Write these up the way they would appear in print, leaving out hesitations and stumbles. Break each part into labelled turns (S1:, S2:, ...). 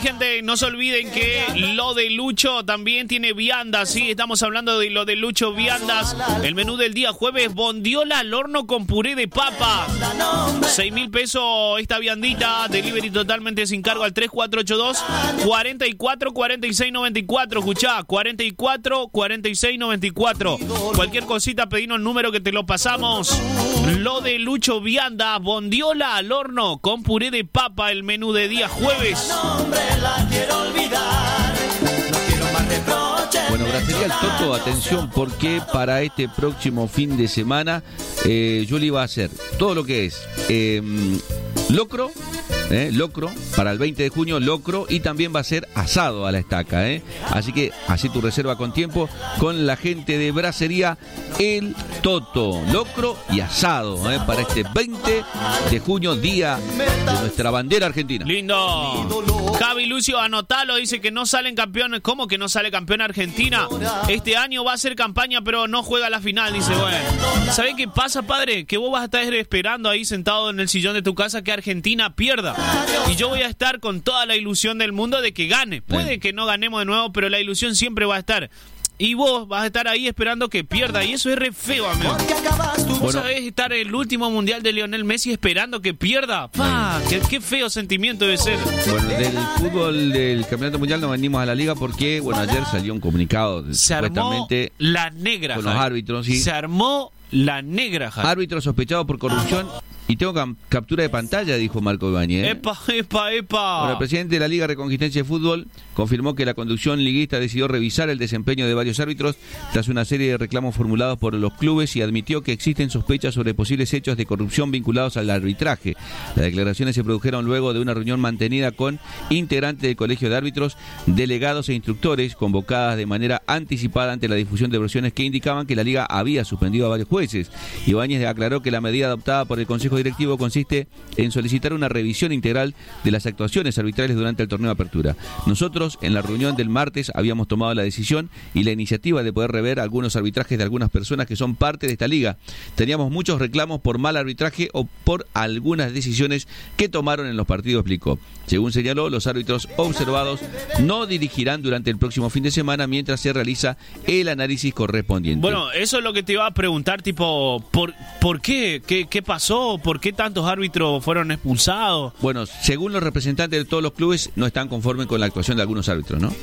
S1: gente, no se olviden que lo de Lucho también tiene viandas, sí, estamos hablando de lo de Lucho Viandas. El menú del día jueves, bondiola al horno con puré de papa. 6.000 pesos esta viandita, delivery totalmente sin cargo al 3482-444694. Escuchá, 444694. Cualquier cosita, pedinos el número que te lo pasamos. Lo de Lucho Vianda, bondiola al horno con puré de papa, el menú de día jueves.
S2: Bueno, Bracería El Toto, atención, porque para este próximo fin de semana yo le iba a hacer todo lo que es locro, para el 20 de junio, locro, y también va a ser asado a la estaca, así que así tu reserva con tiempo con la gente de Bracería El Toto, locro y asado para este 20 de junio, día de nuestra bandera argentina.
S1: Lindo. Javi Lucio, anotalo, dice que no salen campeones. ¿Cómo que no sale campeón Argentina? Este año va a ser campaña, pero no juega la final, dice. Bueno, ¿sabés qué pasa, padre? Que vos vas a estar esperando ahí sentado en el sillón de tu casa que Argentina pierda. Y yo voy a estar con toda la ilusión del mundo de que gane. Puede que no ganemos de nuevo, pero la ilusión siempre va a estar. Y vos vas a estar ahí esperando que pierda. Y eso es re feo, amigo. ¿Vos sabés estar en el último mundial de Lionel Messi esperando que pierda? Qué feo sentimiento debe ser.
S2: Bueno, del fútbol del campeonato mundial nos venimos a la liga porque, ayer salió un comunicado.
S1: Se armó la negra,
S2: con los árbitros. ¿Sí?
S1: Se armó la negra, Javi.
S2: Árbitro sospechado por corrupción. Y tengo captura de pantalla, dijo Marco Ibáñez.
S1: ¡Epa!
S2: Bueno, el presidente de la Liga Reconquistense de Fútbol confirmó que la conducción liguista decidió revisar el desempeño de varios árbitros tras una serie de reclamos formulados por los clubes y admitió que existen sospechas sobre posibles hechos de corrupción vinculados al arbitraje. Las declaraciones se produjeron luego de una reunión mantenida con integrantes del Colegio de Árbitros, delegados e instructores, convocadas de manera anticipada ante la difusión de versiones que indicaban que la Liga había suspendido a varios jueces. Ibáñez aclaró que la medida adoptada por el Consejo Directivo consiste en solicitar una revisión integral de las actuaciones arbitrales durante el torneo de apertura. Nosotros, en la reunión del martes, habíamos tomado la decisión y la iniciativa de poder rever algunos arbitrajes de algunas personas que son parte de esta liga. Teníamos muchos reclamos por mal arbitraje o por algunas decisiones que tomaron en los partidos, explicó. Según señaló, los árbitros observados no dirigirán durante el próximo fin de semana mientras se realiza el análisis correspondiente.
S1: Bueno, eso es lo que te iba a preguntar, tipo, ¿por qué? ¿Qué pasó? ¿Por qué tantos árbitros fueron expulsados?
S2: Bueno, según los representantes de todos los clubes, no están conformes con la actuación de algunos árbitros, ¿no?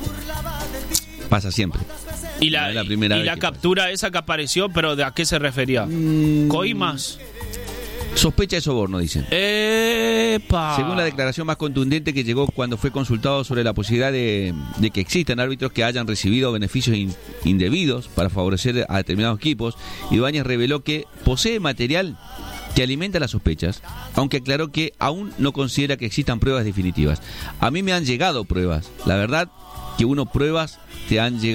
S2: Pasa siempre.
S1: Y la captura esa que apareció, ¿pero de a qué se refería? ¿Coimas?
S2: Sospecha de soborno, dicen.
S1: ¡Epa!
S2: Según la declaración más contundente que llegó cuando fue consultado sobre la posibilidad de que existan árbitros que hayan recibido beneficios indebidos para favorecer a determinados equipos, Ibáñez reveló que posee material que alimenta las sospechas, aunque aclaró que aún no considera que existan pruebas definitivas. A mí me han llegado pruebas. La verdad que pruebas te han llegado.